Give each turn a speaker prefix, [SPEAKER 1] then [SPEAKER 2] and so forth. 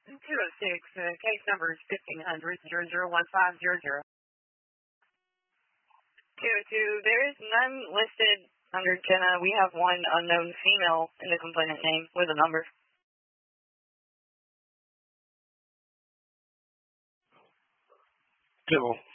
[SPEAKER 1] 206, case number is 1500-001500. 202, there is none listed under Jenna. We have one unknown female in the complainant name with a number.
[SPEAKER 2] Civil.